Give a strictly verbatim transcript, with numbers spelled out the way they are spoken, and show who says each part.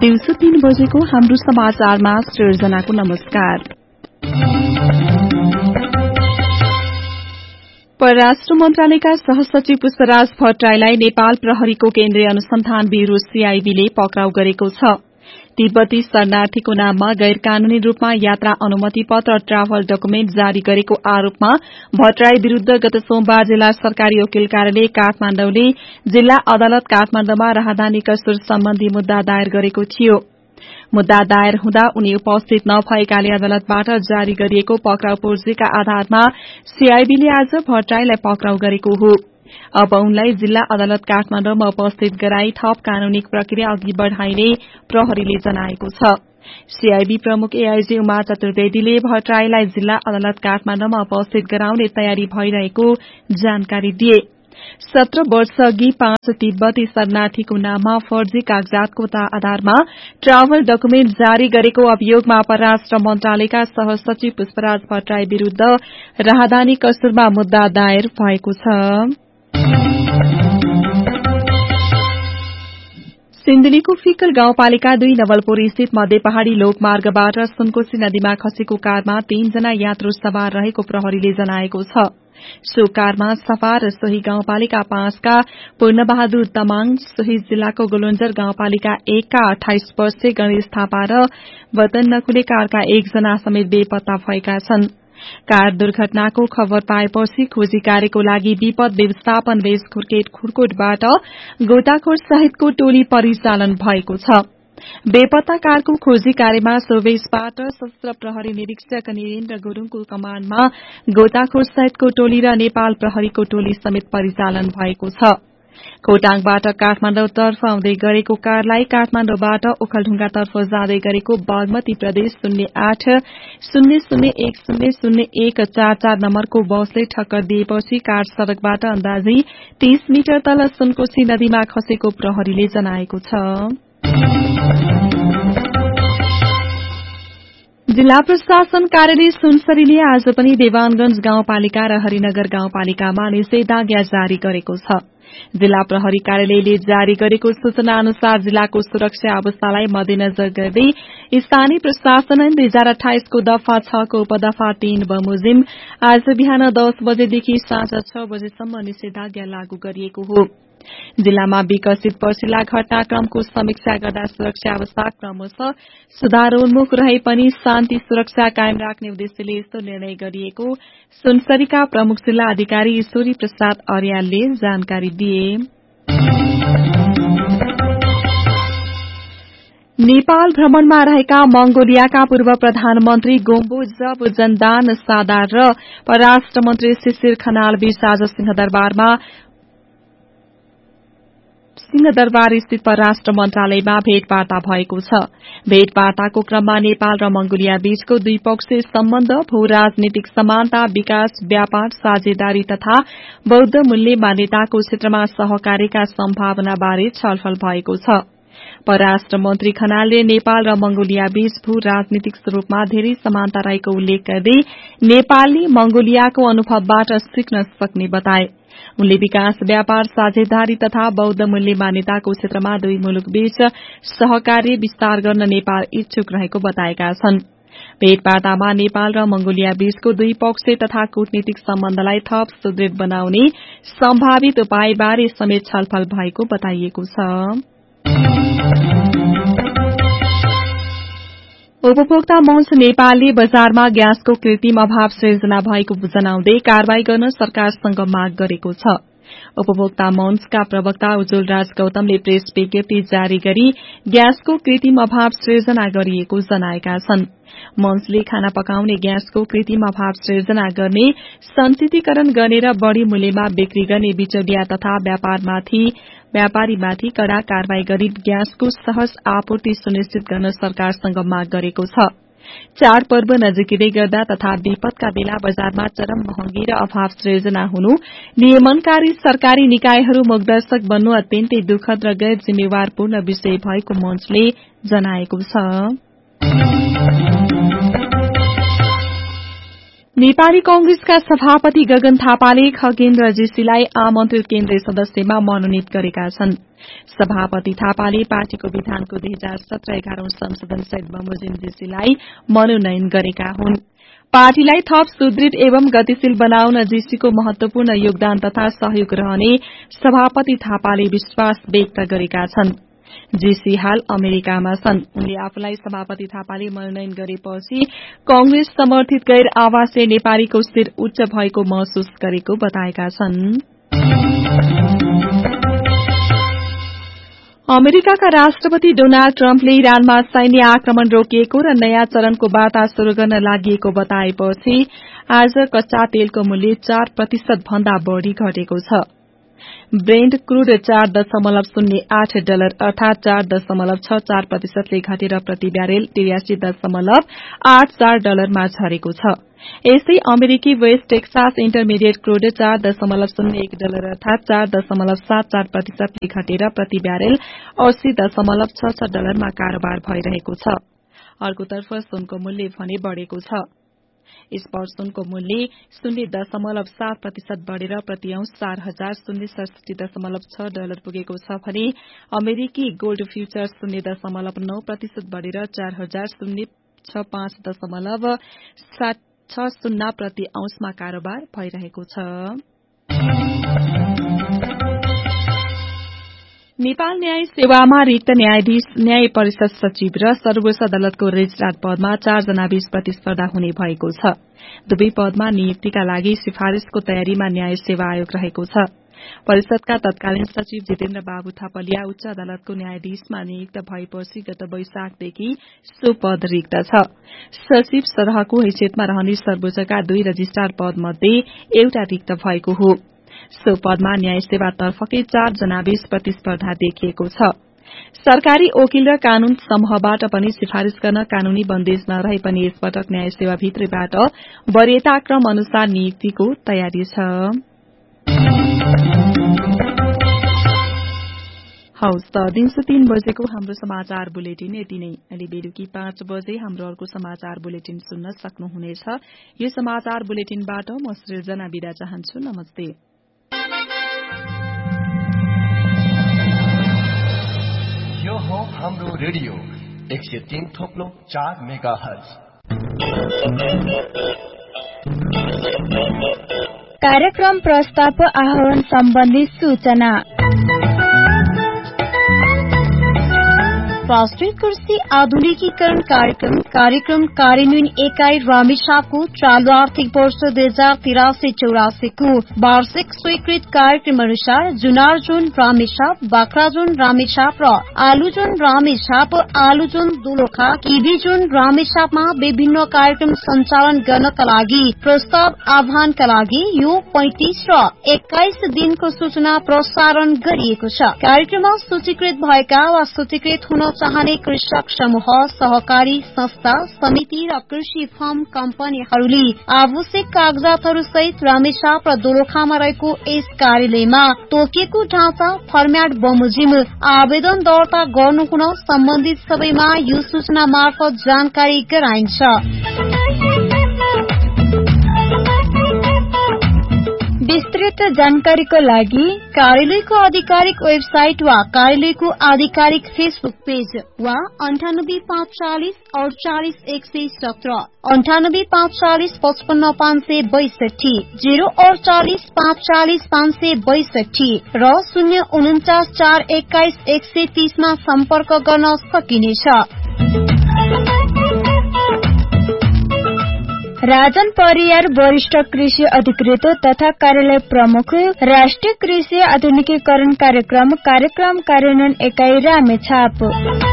Speaker 1: दिउँसो तीन बजेको हाम्रो समाचारमा सृजनाको नमस्कार। परराष्ट्र मन्त्रालयका सहसचिव पुष्पराज भट्टराईलाई नेपाल प्रहरीको केन्द्रीय अनुसन्धान ब्यूरो सीआईबीले पक्राउ गरेको छ। तिब्बती शरणार्थीको नाममा गैर कानूनी रूपमा यात्रा अनुमति पत्र ट्राभल डकुमेन्ट जारी गरेको आरोपमा भट्टराई विरूद्ध गत सोमबार जिल्ला सरकारी वकिल कार्यालय काठमाडौँले जिल्ला अदालत काठमाडौँमा राहदानी कसुर सम्बन्धी मुद्दा दायर गरेको थियो। मुद्दा दायर हुँदा उनी उपस्थित नभएकाले अदालतबाट जारी गरिएको पक्राउ पूर्जीका आधारमा सीआईबीले आज भट्टराईलाई पक्राउ गरेको हो। अब उनलाई जिल्ला अदालत काठमाडौँमा उपस्थित गराई थप कानूनी प्रक्रिया अघि बढ़ाइने प्रहरीले जनाएको छ। सीआईबी प्रमुख एआईजी उमा चतुर्वेदीले भट्टराईलाई जिल्ला अदालत काठमाडौँमा उपस्थित गराउने तयारी भइरहेको जानकारी दिए। सत्र वर्ष अघि पाँच तिब्बती शरणार्थीको नाममा फर्जी कागजातको आधारमा ट्राभल डकुमेन्ट जारी गरेको अभियोगमा परराष्ट्र मन्त्रालयका सहसचिव पुष्पराज भट्टराई विरूद्ध राहदानी कसुरमा मुद्दा दायर भएको छ। सिन्धुलीको फिकल गाउँपालिका दुई नवलपुर स्थित मध्य पहाड़ी लोकमार्गबाट सुनकोशी नदीमा खसेको कारमा तीनजना यात्रु सवार रहेको प्रहरीले जनाएको छ। सो कारमा सवार सोही गाउँपालिका पाँचका पूर्णबहादुर तमाङ, सोही जिल्लाको गोलुन्जर गाउँपालिका एकका अठाइस वर्षीय गणेश थापा र वतन नकुले कारका एकजना समेत बेपत्ता भएका छन्। कार दुर्घटनाको खबर पाएपछि खोजी कार्यको लागि विपद व्यवस्थापन बेस खुर्केट खुर्कोटबाट गोताखोर सहितको टोली परिचालन भएको छ। बेपत्ता कारको खोजी कार्यमा सोबेसबाट सशस्त्र प्रहरी निरीक्षक निरेन्द्र गुरूङको कमाण्डमा गोताखोर सहितको टोली र नेपाल प्रहरीको टोली समेत परिचालन भएको छ। खोटाङबाट काठमाडौँतर्फ आउँदै गरेको कारलाई काठमाडौँबाट ओखलढुङ्गातर्फ जाँदै गरेको बागमती प्रदेश शून्य आठ शून्य शून्य एक शून्य शून्य एक चार चार नम्बरको बसले ठक्कर दिएपछि कार सड़कबाट अन्दाजी तीस मिटर तल सुनकोशी नदीमा खसेको प्रहरीले जनाएको छ। जिल्ला प्रशासन कार्यालय सुनसरीले आज पनि देवानगंज गाउँपालिका र हरिनगर गाउँपालिकामा निषेधाज्ञा जारी गरेको छ। जिल्ला प्रहरी कार्यालयले जारी गरेको सूचना अनुसार जिल्लाको सुरक्षा अवस्थालाई मध्यनजर गर्दै स्थानीय प्रशासन दुई हजार अठाइसको दफा छको उपदफा तीन बमोजिम आज बिहान दस बजेदेखि साँझ छ बजेसम्म निषेधाज्ञा लागू गरिएको हो। जिल्लामा विकसित पर्सिला घटनाक्रमको समीक्षा गर्दा सुरक्षा अवस्था क्रमशः सुधारोन्मुख रहे पनि शान्ति सुरक्षा कायम राख्ने उद्देश्यले यस्तो निर्णय गरिएको सुनसरीका प्रमुख जिल्ला अधिकारी ईश्वरी प्रसाद अर्यालले जानकारी दिए। नेपाल भ्रमणमा रहेका मंगोलियाका पूर्व प्रधानमन्त्री गोम्बो जब जन्दान सादार र परराष्ट्र मन्त्री शिशिर खनाल बीच आज सिंहदरबारमा सिंहदरबार स्थित परराष्ट्र मन्त्रालयमा भेटवार्ता भएको छ। भेटवार्ताको क्रममा नेपाल र मंगोलिया बीचको द्विपक्षीय सम्बन्ध, भू राजनीतिक समानता, विकास, व्यापार, साझेदारी तथा बौद्ध मूल्य मान्यताको क्षेत्रमा सहकार्यका सम्भावनाबारे छलफल भएको छ। परराष्ट्र मन्त्री खनालले नेपाल र मंगोलिया बीच भू राजनीतिक स्वरूपमा धेरै समानता रहेको उल्लेख गर्दै नेपालले मंगोलियाको अनुभवबाट सिक्न सक्ने बताए। उनले विकास, व्यापार, साझेदारी तथा बौद्ध मूल्य मान्यताको क्षेत्रमा दुई मुलुक बीच सहकार्य विस्तार गर्न नेपाल इच्छुक रहेको बताएका छन्। भेटवार्तामा नेपाल र मंगोलिया बीचको द्विपक्षीय तथा कूटनीतिक सम्बन्धलाई थप सुदृढ़ बनाउने सम्भावित उपायबारे समेत छलफल भएको बताइएको छ। उपभोक्ता मंच नेपालले बजारमा ग्यासको कृत्रिम अभाव सृजना भएको जनाउँदै कारवाही गर्न सरकारसँग माग गरेको छ। उपभोक्ता मंचका प्रवक्ता उज्जवल राज गौतमले प्रेस विज्ञप्ति जारी गरी ग्यासको कृत्रिम अभाव सृजना गरिएको जनाएका छन्। मंचले खाना पकाउने ग्यासको कृत्रिम अभाव सृजना गर्ने, संचितीकरण गर्ने र बढ़ी मूल्यमा बिक्री गर्ने बिचौलिया तथा व्यापारमाथि व्यापारीमाथि कड़ा कारवाही गरी ग्यासको सहज आपूर्ति सुनिश्चित गर्न सरकारसँग माग गरेको छ। चाडपर्व नजिकै गर्दा तथा विपदका बेला बजारमा चरम महँगी र अभाव सृजना हुनु, नियमनकारी सरकारी निकायहरू मुखदर्शक बन्नु अत्यन्तै दुखद र गैर जिम्मेवारपूर्ण विषय भएको मंचले जनाएको छ। नेपाली कंग्रेसका सभापति गगन थापाले खगेन्द्र जेसीलाई आमन्त्रित केन्द्रीय सदस्यमा मनोनित गरेका छन्। सभापति थापाले पार्टीको विधानको दुई हजार सत्र एघारौं संशोधन सहित बमोजिम जेसीलाई मनोनयन गरेका हुन्। पार्टीलाई थप सुदृढ़ एवं गतिशील बनाउन जेसीको महत्वपूर्ण योगदान तथा सहयोग रहने सभापति थापाले विश्वास व्यक्त गरेका छन्। जेसी हाल अमेरिकामा छन्। उनले आफूलाई सभापति थापाले मनोनयन गरेपछि कंग्रेस समर्थित गैर आवासीय नेपालीको स्थिर उच्च भएको महसुस गरेको बताएका छन्। अमेरिकाका राष्ट्रपति डोनाल्ड ट्रम्पले इरानमा सैन्य आक्रमण रोकिएको र नयाँ चरणको वार्ता शुरू गर्न लागिएको बताएपछि आज कच्चा तेलको मूल्य चार प्रतिशत भन्दा बढ़ी घटेको छ। ब्रेन्ट क्रूड चार दशमलव शून्य आठ डलर अर्थात चार दशमलव छ चार प्रतिशतले घटेर प्रति ब्यारेल त्रियासी दशमलव आठ चार डलरमा झरेको छ। यसै अमेरिकी वेस्ट टेक्सास इन्टरमिडिएट क्रूड चार दशमलव शून्य एक डलर अर्थात चार दशमलव सात चार प्रतिशतले घटेर प्रति ब्यारेल अस्सी दशमलव छ छ डलरमा कारोबार भइरहेको छ। अर्कोतर्फ सुनको मूल्य भने बढ़ेको छ। स्पट सुनको मूल्य शून्य दशमलव सात प्रतिशत बढ़ेर प्रति औंस चार हजार शून्य सडसठी दशमलव छ डलर पुगेको छ भने अमेरिकी गोल्ड फ्यूचर्स शून्य दशमलव नौ प्रतिशत बढ़ेर चार हजार शून्य छ पाँच दशमलव छ शून्य प्रति औंसमा कारोबार भइरहेको छ। नेपाल न्याय सेवामा रिक्त न्यायाधीश, न्याय परिषद सचिव र सर्वोच्च अदालतको रेजिस्ट्रार पदमा चारजना बीच प्रतिस्पर्धा हुने भएको छ। दुवै पदमा नियुक्तिका लागि सिफारिशको तयारीमा न्याय सेवा आयोग रहेको छ। परिषदका तत्कालीन सचिव जितेन्द्र बाबु थपलिया उच्च अदालतको न्यायाधीशमा नियुक्त भएपछि गत वैशाखदेखि सो पद रिक्त छ। सचिव सरहको हैसियतमा रहने सर्वोच्चका दुई रजिस्ट्रार पद मध्ये एउटा रिक्त भएको हो। सो पदमा न्याय सेवा तर्फकै चार जनाबीच प्रतिस्पर्धा देखिएको छ। सरकारी वकिल र कानून समूहबाट पनि सिफारिश गर्न कानूनी बन्देज नरहे पनि यसपटक न्याय सेवा भित्रैबाट वरीयताक्रम अनुसार नियुक्तिको तयारी छ। हौस् त दिउँसो तीन बजेको हाम्रो समाचार बुलेटिन यति नै। अहिले बेलुकी पाँच बजे हाम्रो अर्को समाचार बुलेटिन सुन्न सक्नुहुनेछ। यो समाचार बुलेटिनबाट म सृजना बिदा चाहन्छु। नमस्ते।
Speaker 2: यो हो हाम्रो रेडियो एक सय तीन थोप्लो चार मेगा हर्ज।
Speaker 3: कार्यक्रम प्रस्ताव आहरण सम्बन्धी सूचना। राष्ट्रिय कृषि आधुनिकीकरण कार्यक्रम कार्यक्रम कार्यान्वयन एकाई रामेछापको चालू आर्थिक वर्ष दुई हजार तिरासी चौरासीको वार्षिक स्वीकृत कार्यक्रम अनुसार जुनार जोन रामेछाप, बाख्रा जोन रामेछाप र आलु जोन रामेछाप, आलु जोन दोलखा, किबी जोन रामेछापमा विभिन्न कार्यक्रम सञ्चालन गर्नका लागि प्रस्ताव आह्वानका लागि यो पैंतिस र एक्काइस दिनको सूचना प्रसारण गरिएको छ। कार्यक्रममा सूचीकृत भएका वा सूचीकृत हुन चाहने कृषक समूह, सहकारी संस्था, समिति र कृषि फार्म कम्पनीहरूले आवश्यक कागजातहरू सहित रामेछाप र दोलखामा रहेको यस कार्यालयमा तोकिएको ढाँचा फर्म्याट बमोजिम आवेदन दर्ता गर्नुहुन सम्बन्धित सबैमा यो सूचना मार्फत जानकारी गराइन्छ। विस्तृत जानकारीको लागि कार्यालयको आधिकारिक वेबसाइट वा कार्यालयको आधिकारिक फेसबुक पेज वा अन्ठानब्बे पाँच चालिस अडचालिस एक सय सत्र, अन्ठानब्बे पाँच चालिस पचपन्न पाँच सय बैसठी, जीरो अडचालिस पाँच चालिस पाँच सय बैसठी र शून्य उन्चास चार एक्काइस एक सय तीसमा सम्पर्क गर्न सकिनेछ। राजन परियार वरिष्ठ कृषि अधिकृत तथा कार्यालय प्रमुख, राष्ट्रिय कृषि आधुनिकीकरण कार्यक्रम कार्यक्रम कार्यान्वयन एकाई रामेछाप।